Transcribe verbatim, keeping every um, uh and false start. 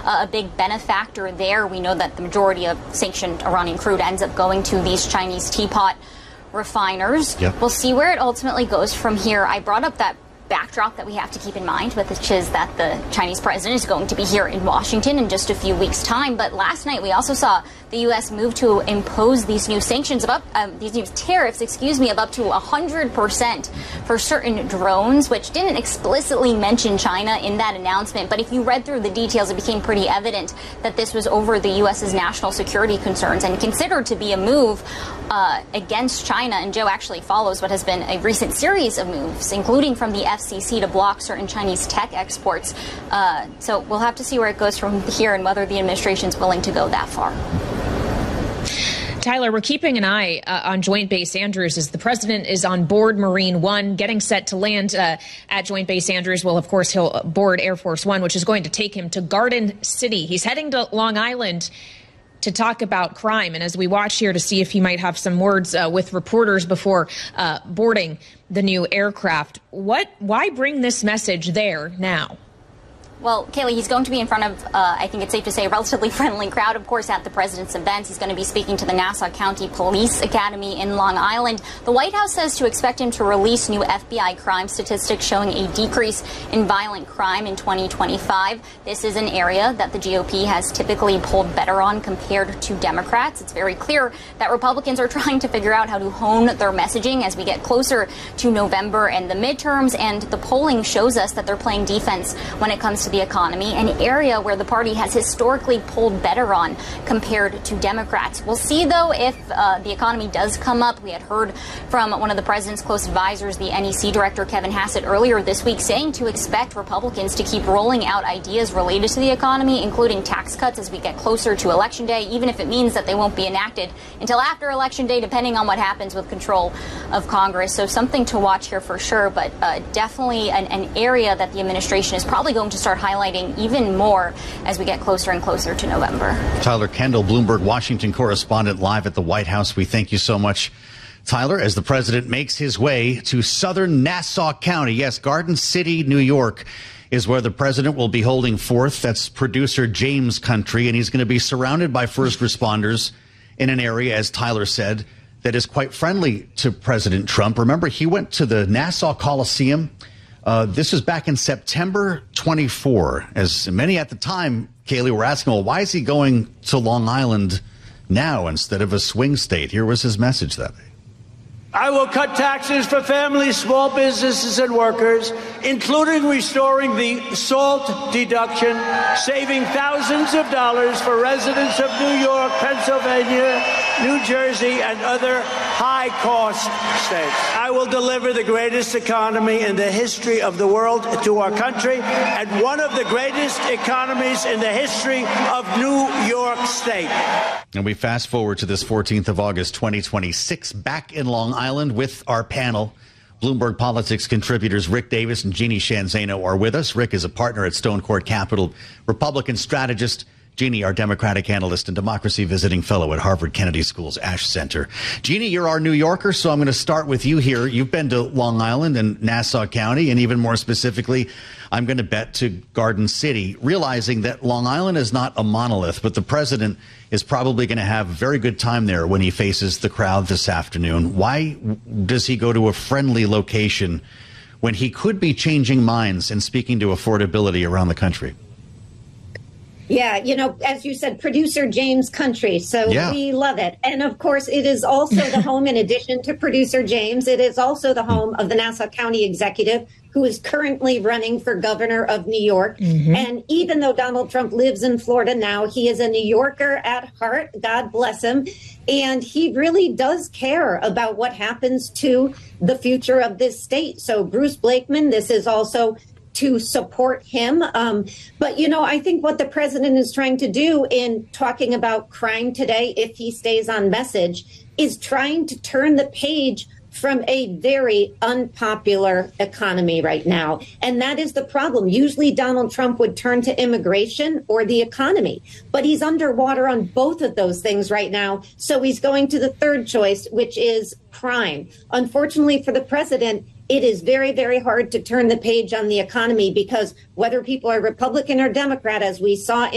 uh, a big benefactor there. We know that the majority of sanctioned Iranian crude ends up going to these Chinese teapot refiners. Yep. We'll see where it ultimately goes from here. I brought up that backdrop that we have to keep in mind, which is that the Chinese president is going to be here in Washington in just a few weeks' time. But last night we also saw the U S move to impose these new sanctions of up, um, these new tariffs, excuse me, of up to one hundred percent for certain drones, which didn't explicitly mention China in that announcement. But if you read through the details, it became pretty evident that this was over the U S's national security concerns and considered to be a move uh, against China. And Joe actually follows what has been a recent series of moves, including from the F C C to block certain Chinese tech exports. Uh, so we'll have to see where it goes from here and whether the administration is willing to go that far. Tyler, we're keeping an eye uh, on Joint Base Andrews as the president is on board Marine One, getting set to land uh, at Joint Base Andrews. Well, of course, he'll board Air Force One, which is going to take him to Garden City. He's heading to Long Island to talk about crime. And as we watch here to see if he might have some words uh, with reporters before uh, boarding the new aircraft, what? Why bring this message there now? Well, Kaylee, he's going to be in front of, uh, I think it's safe to say, a relatively friendly crowd, of course, at the president's events. He's going to be speaking to the Nassau County Police Academy in Long Island. The White House says to expect him to release new F B I crime statistics showing a decrease in violent crime in twenty twenty-five. This is an area that the G O P has typically pulled better on compared to Democrats. It's very clear that Republicans are trying to figure out how to hone their messaging as we get closer to November and the midterms, and the polling shows us that they're playing defense when it comes to the economy, an area where the party has historically pulled better on compared to Democrats. We'll see, though, if uh, the economy does come up. We had heard from one of the president's close advisors, the N E C director, Kevin Hassett, earlier this week, saying to expect Republicans to keep rolling out ideas related to the economy, including tax cuts as we get closer to Election Day, even if it means that they won't be enacted until after Election Day, depending on what happens with control of Congress. So something to watch here for sure, but uh, definitely an, an area that the administration is probably going to start highlighting even more as we get closer and closer to November. Tyler Kendall, Bloomberg Washington correspondent, live at the White House. We thank you so much, Tyler, as the president makes his way to southern Nassau County. Yes, Garden City, New York is where the president will be holding forth. That's producer James country, and he's going to be surrounded by first responders in an area, as Tyler said, that is quite friendly to President Trump. Remember, he went to the Nassau Coliseum. Uh, this was back in September twenty-four, as many at the time, Kaylee, were asking, well, why is he going to Long Island now instead of a swing state? Here was his message that day. I will cut taxes for families, small businesses, and workers, including restoring the SALT deduction, saving thousands of dollars for residents of New York, Pennsylvania, New Jersey, and other high-cost states. I will deliver the greatest economy in the history of the world to our country, and one of the greatest economies in the history of New York State. And we fast forward to this fourteenth of August, twenty twenty-six, back in Long Island with our panel. Bloomberg Politics contributors Rick Davis and Jeannie Shanzano are with us. Rick is a partner at Stone Court Capital, Republican strategist. Jeannie, our Democratic analyst and democracy visiting fellow at Harvard Kennedy School's Ash Center. Jeannie, you're our New Yorker, so I'm going to start with you here. You've been to Long Island and Nassau County, and even more specifically, I'm going to bet to Garden City, realizing that Long Island is not a monolith, but the president is probably going to have a very good time there when he faces the crowd this afternoon. Why does he go to a friendly location when he could be changing minds and speaking to affordability around the country? Yeah, you know, as you said, producer James country. So yeah. We love it. And of course, it is also the home, in addition to producer James, it is also the home of the Nassau County executive, who is currently running for governor of New York. Mm-hmm. And even though Donald Trump lives in Florida now, he is a New Yorker at heart. God bless him. And he really does care about what happens to the future of this state. So Bruce Blakeman, this is also to support him. Um, but, you know, I think what the president is trying to do in talking about crime today, if he stays on message, is trying to turn the page from a very unpopular economy right now. And that is the problem. Usually Donald Trump would turn to immigration or the economy, but he's underwater on both of those things right now. So he's going to the third choice, which is crime. Unfortunately for the president, it is very, very hard to turn the page on the economy, because whether people are Republican or Democrat, as we saw in